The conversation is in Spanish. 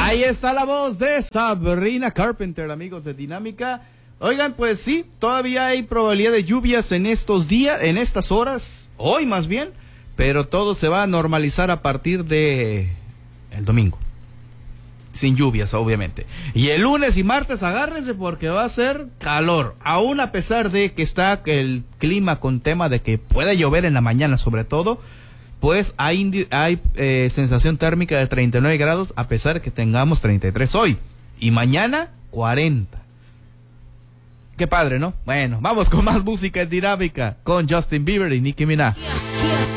Ahí está la voz de Sabrina Carpenter, amigos de Dinámica. Oigan, pues sí, todavía hay probabilidad de lluvias en estos días, en estas horas, hoy más bien, pero todo se va a normalizar a partir de el domingo. Sin lluvias, obviamente. Y el lunes y martes agárrense porque va a ser calor. Aún a pesar de que está el clima con tema de que puede llover en la mañana sobre todo, pues hay sensación térmica de 39 grados a pesar de que tengamos 33 hoy. Y mañana 40. Qué padre, ¿no? Bueno, vamos con más música en Dinámica con Justin Bieber y Nicki Minaj.